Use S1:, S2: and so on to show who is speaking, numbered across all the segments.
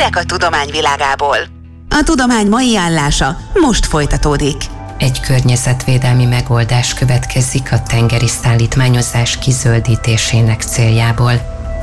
S1: Hírek a tudomány világából. A tudomány mai állása most folytatódik.
S2: Egy környezetvédelmi megoldás következik a tengeri szállítmányozás kizöldítésének céljából.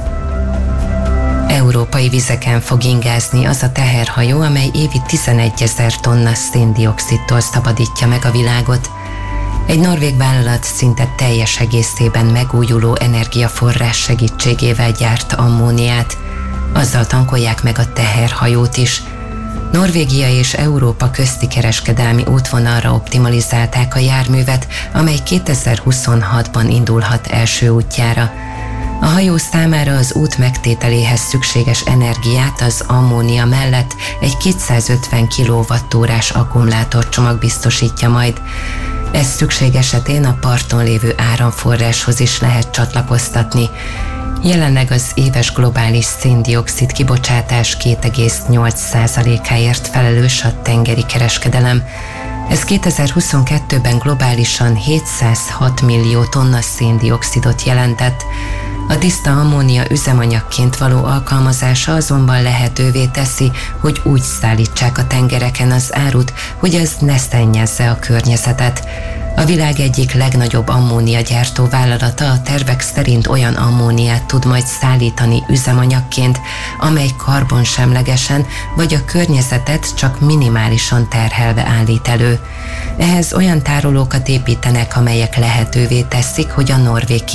S2: Európai vizeken fog ingázni az a teherhajó, amely évi 11 000 tonna szén-dioxidtól szabadítja meg a világot. Egy norvég vállalat szinte teljes egészében megújuló energiaforrás segítségével gyárt ammóniát. Azzal tankolják meg a teherhajót is. Norvégia és Európa közti kereskedelmi útvonalra optimalizálták a járművet, amely 2026-ban indulhat első útjára. A hajó számára az út megtételéhez szükséges energiát az ammónia mellett egy 250 kWh-s akkumulátorcsomag biztosítja majd. Ez szükség esetén a parton lévő áramforráshoz is lehet csatlakoztatni. Jelenleg az éves globális szén-dioxid kibocsátás 2,8%-áért felelős a tengeri kereskedelem. Ez 2022-ben globálisan 706 millió tonna szén-dioxidot jelentett. A tiszta ammónia üzemanyagként való alkalmazása azonban lehetővé teszi, hogy úgy szállítsák a tengereken az árut, hogy az ne szennyezze a környezetet. A világ egyik legnagyobb ammóniagyártó vállalata a tervek szerint olyan ammóniát tud majd szállítani üzemanyagként, amely karbonsemlegesen vagy a környezetet csak minimálisan terhelve állít elő. Ehhez olyan tárolókat építenek, amelyek lehetővé teszik, hogy a norvég